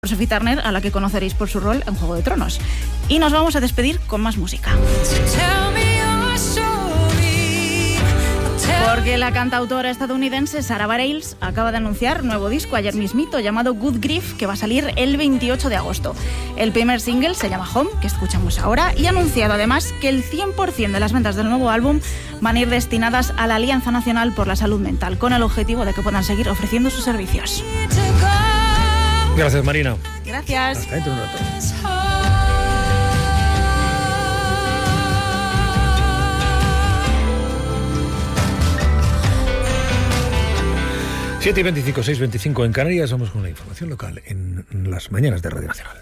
Sophie Turner, a la que conoceréis por su rol en Juego de Tronos. Y nos vamos a despedir con más música. Porque la cantautora estadounidense Sarah Bareilles acaba de anunciar nuevo disco ayer mismito llamado Good Grief, que va a salir el 28 de agosto. El primer single se llama Home, que escuchamos ahora, y ha anunciado además que el 100% de las ventas del nuevo álbum van a ir destinadas a la Alianza Nacional por la Salud Mental, con el objetivo de que puedan seguir ofreciendo sus servicios. Gracias, Marina. Gracias. Hasta dentro de un rato. 7:25, 6:25 en Canarias. Vamos con la información local en las mañanas de Radio Nacional.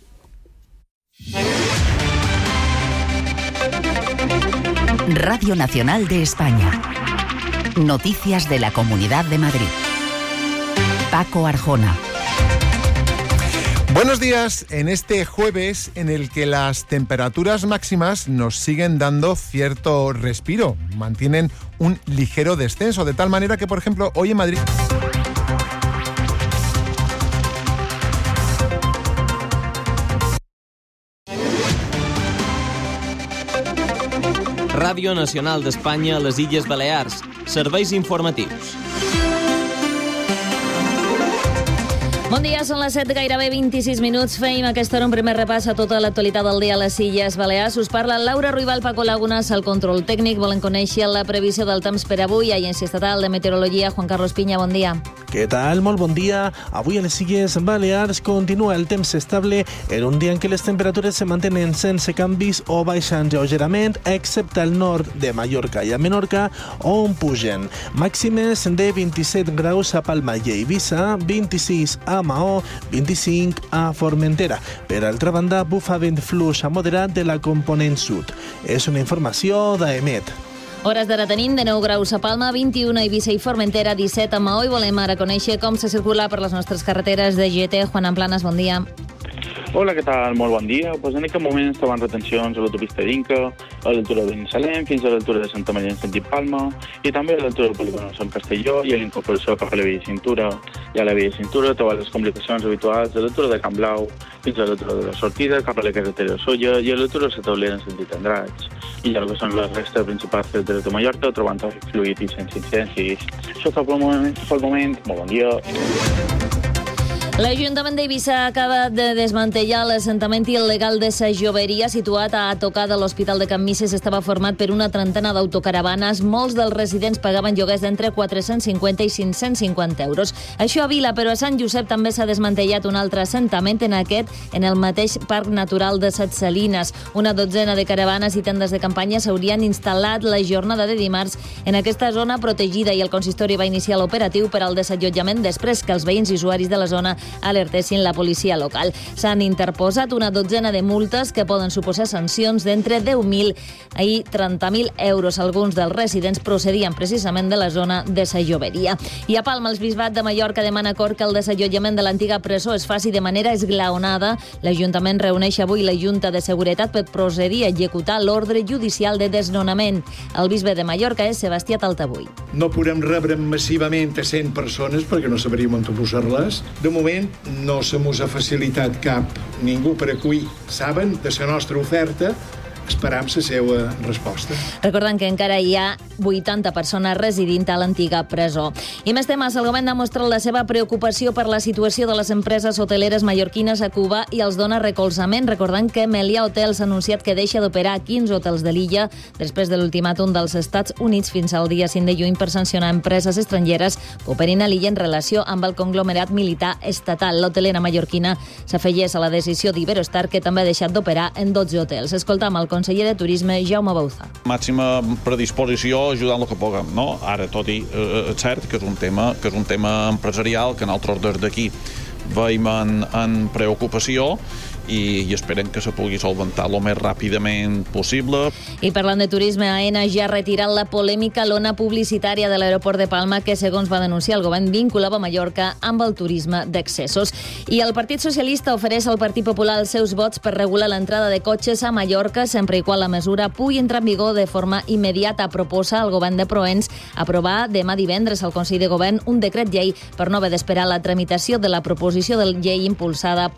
Radio Nacional de España. Noticias de la Comunidad de Madrid. Paco Arjona. Buenos días, en este jueves en el que las temperaturas máximas nos siguen dando cierto respiro, mantienen un ligero descenso, de tal manera que, por ejemplo, hoy en Madrid... Ràdio Nacional d'Espanya a les Illes Balears. Serveis informatius. Bon dia, són les 7, gairebé 26 minuts. Feim a aquesta hora un primer repàs a tota l'actualitat del dia a les Illes Balears. Us parla Laura Ruibal, Paco Lagunas, al control tècnic. Volen conèixer la previsió del temps per avui. Agència Estatal de Meteorologia, Juan Carlos Piña, bon dia. Què tal? Molt bon dia. Avui a les Illes Balears continua el temps estable en un dia en què les temperatures se mantenen sense canvis o baixen lleugerament, excepte al nord de Mallorca i a Menorca, on pugen. Màximes de 27 graus a Palma i Eivissa, 26 a Maó, 25 a Formentera. Per altra banda, bufa vent fluix a moderat de la component sud. És una informació d'AEMET. Hores d'ara tenim de 9 graus a Palma, 21 a Eivissa i Formentera, 17 a Maó, i volem ara conèixer com se circula per les nostres carreteres de GT. Juan Amplanas, bon dia. Hola, què tal? Molt bon dia. Pues en aquest moment estaven retencions a l'autopista d'Inca, a l'altura de Binissalem, fins a l'altura de Santa Maria en sentit Palma, i també a l'altura del polígon Sant Castelló i a l'incorporació cap a la via Cintura. I a la via Cintura trobar les complicacions habituals a l'altura de Camp Blau, fins a l'altura de la sortida, cap a la carretera de Solla i a l'altura de la Taulera en sentit Andratx. I ja el que són les restes principals carreteres de Mallorca, trobant tràfic fluid i sense incidències. Això fa pel moment. Molt bon dia. L'Ajuntament d'Eivissa acaba de desmantellar l'assentament il·legal de sa Joveria situat a tocar de l'Hospital de Can Misses. Estava format per una trentena d'autocaravanes. Molts dels residents pagaven lloguers d'entre 450 i 550 euros. Això a Vila, però a Sant Josep també s'ha desmantellat un altre assentament, en el mateix Parc Natural de Set Salines. Una dotzena de caravanes i tendes de campanya s'haurien instal·lat la jornada de dimarts en aquesta zona protegida i el consistori va iniciar l'operatiu per al desallotjament després que els veïns i usuaris de la zona alertessin la policia local. S'han interposat una dotzena de multes que poden suposar sancions d'entre 10.000 i 30.000 euros. Alguns dels residents procedien precisament de la zona de sa Joveria. I a Palma, el Bisbat de Mallorca demana que el desallotjament de l'antiga presó es faci de manera esglaonada. L'Ajuntament reuneix avui la Junta de Seguretat per procedir a executar l'ordre judicial de desnonament. El bisbe de Mallorca és Sebastià Taltabull. No podem rebre massivament a 100 persones perquè no sabríem on posar-les. De moment no se mos ha facilitat cap ningú per acollir. Saben de la nostra oferta, esperam la seva resposta. Recordant que encara hi ha 80 persones residint a l'antiga presó. I més temes, el govern ha mostrat la seva preocupació per la situació de les empreses hoteleres mallorquines a Cuba i els dona recolzament, recordant que Meliá Hotels ha anunciat que deixa d'operar 15 hotels de l'illa després de l'ultimàtum dels Estats Units fins al dia 5 de juny per sancionar empreses estrangeres que operin a l'illa en relació amb el conglomerat militar estatal. L'hotelera mallorquina s'afegeix a la decisió d'Iberostar, que també ha deixat d'operar en 12 hotels. Escoltam el conseller de Turisme, Jaume Bauza. Màxima predisposició ajudant el que puguem, no? Ara, tot i cert que és un tema empresarial que nosaltres des d'aquí veiem en preocupació i esperem que se pugui solventar el més ràpidament possible. I parlant de turisme, AENA ja ha retirat la polèmica lona publicitària de l'aeroport de Palma que, segons va denunciar el govern, vinculava Mallorca amb el turisme d'accessos. I el Partit Socialista ofereix al Partit Popular els seus vots per regular l'entrada de cotxes a Mallorca, sempre i quan la mesura pugui entrar en vigor de forma immediata. Proposa al govern de Proens aprovar demà divendres al Consell de Govern un decret llei per no haver d'esperar la tramitació de la proposició de llei impulsada